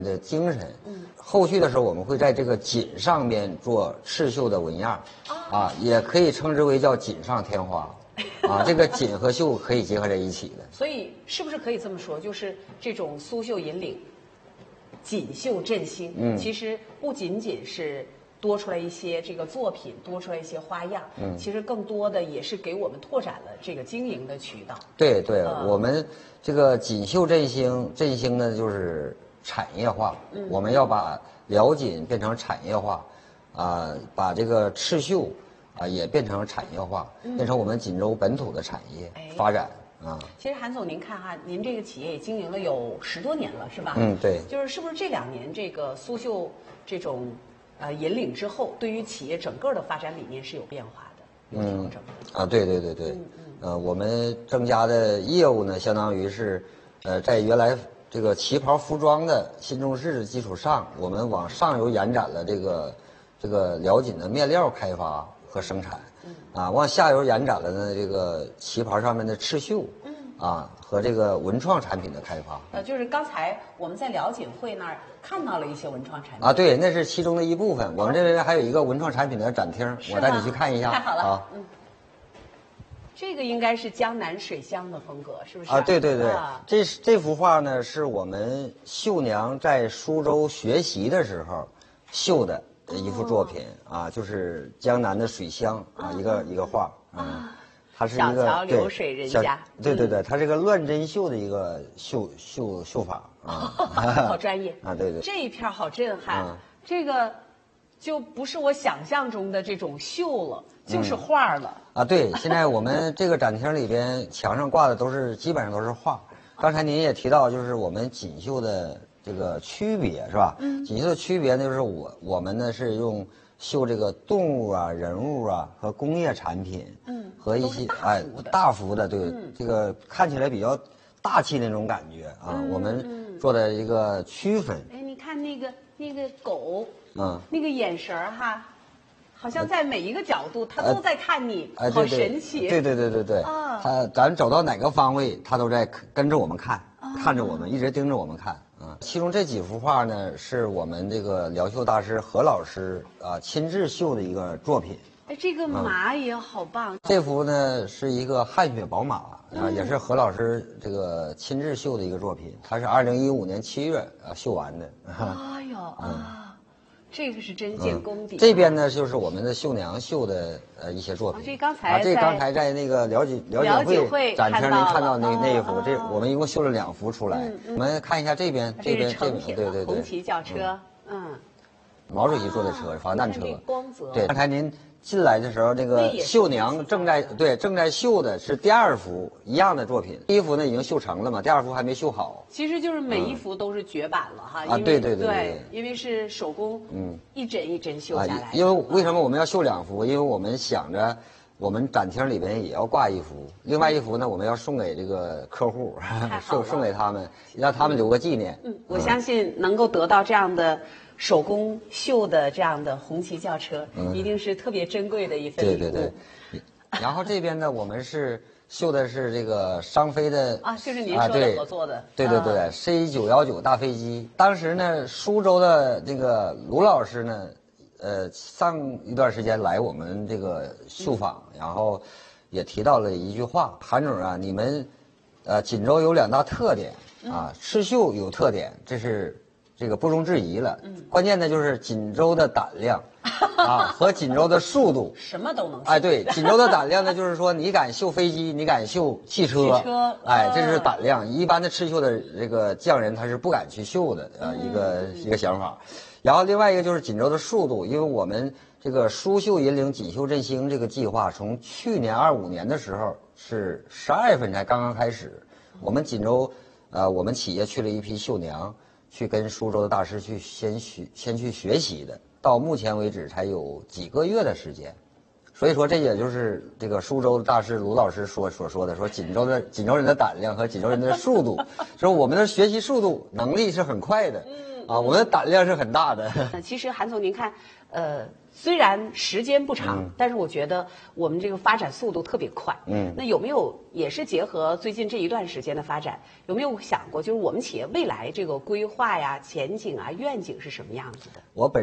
的精神。后续的时候我们会在这个锦上面做刺绣的纹样，也可以称之为叫锦上添花。这个锦和绣可以结合在一起的。 所以是不是可以这么说，就是这种苏绣引领，锦绣振兴，其实不仅仅是多出来一些这个作品，多出来一些花样，其实更多的也是给我们拓展了这个经营的渠道。 对对，我们这个锦绣振兴呢就是产业化，我们要把辽锦变成产业化，把这个刺绣也变成产业化，变成我们锦州本土的产业发展。 其实韩总，您看哈，您这个企业也经营了有10多年了，是吧？ 对。 是不是这2年这个苏绣这种引领之后，对于企业整个的发展理念是有变化的，有调整的？ 对。我们增加的业务呢，相当于是，在原来这个旗袍服装的新重视的基础上，我们往上游延展了这个辽锦的面料开发和生产。往下游延展了呢，这个旗袍上面的刺绣，和这个文创产品的开发。 就是刚才我们在辽锦会那儿看到了一些文创产品。 对，那是其中的一部分。我们这边还有一个文创产品的展厅，我带你去看一下。 太好了。这个应该是江南水乡的风格，是不是？ 对。这幅画呢，是我们绣娘在苏州学习的时候绣的一幅作品就是江南的水乡一个画它是一个小桥流水人家。 对，它是个乱针绣的一个绣法好专业对。 这一片好震撼，这个就不是我想象中的这种绣了，就是画了对，现在我们这个展厅里边墙上挂的基本上都是画。刚才您也提到，就是我们锦绣的这个区别是吧？锦绣的区别呢，就是我们呢是用绣这个动物人物和工业产品，和一些大幅的对，这个看起来比较大气那种感觉我们做的一个区分。 你看那个狗，那个眼神哈，好像在每一个角度它都在看你，好神奇。 对咱走到哪个方位，它都在跟着我们看，看着我们，一直盯着我们看。其中这几幅画呢，是我们这个辽绣大师何老师亲自绣的一个作品。 这个马也好棒。 这幅呢是一个汗血宝马也是何老师这个亲自绣的一个作品，它是2015年7月绣完的。 这个是真见功底。 这边呢就是我们的绣娘绣的一些作品。 这刚才在那个辽锦会展厅您看到那一幅，这我们一共绣了2幅出来。我们看一下这边， 对， 红旗轿车， 毛主席坐的车，防弹车。 光泽。 对，刚才您进来的时候，那个绣娘正在绣的是第2幅一样的作品。第1幅呢已经绣成了嘛，第2幅还没绣好。 其实就是每一幅都是绝版了哈。对，因为是手工，一针一针绣下来。 因为为什么我们要绣2幅？因为我们想着我们展厅里边也要挂1幅，另外1幅呢我们要送给这个客户，送给他们，让他们留个纪念。 我相信能够得到这样的手工绣的这样的红旗轿车，一定是特别珍贵的一份礼物。 对。然后这边呢，我们是绣的是这个商飞的就是您说的合作的。 对，C919大飞机。当时呢，苏州的这个卢老师呢，上一段时间来我们这个绣坊，然后也提到了一句话：韩总你们锦州有2大特点刺绣有特点，这个不容置疑了。关键的就是锦州的胆量和锦州的速度， 什么都能绣。 对，锦州的胆量呢，就是说你敢绣飞机，你敢绣汽车，这是胆量。一般的刺绣的这个匠人他是不敢去绣的一个想法。然后另外一个就是锦州的速度，因为我们这个苏绣引领锦绣振兴这个计划，从去年25年的时候是12月份才刚刚开始。我们锦州我们企业去了一批绣娘，去跟苏州的大师先去学习的，到目前为止才有几个月的时间。所以说这也就是这个苏州的大师卢老师所说的，说锦州人的胆量和锦州人的速度，说我们的学习速度能力是很快的啊，我们的胆量是很大的。 其实韩总，您看，虽然时间不长，但是我觉得我们这个发展速度特别快。那有没有也是结合最近这一段时间的发展，有没有想过，就是我们企业未来这个规划呀、前景啊、愿景是什么样子的？ 我本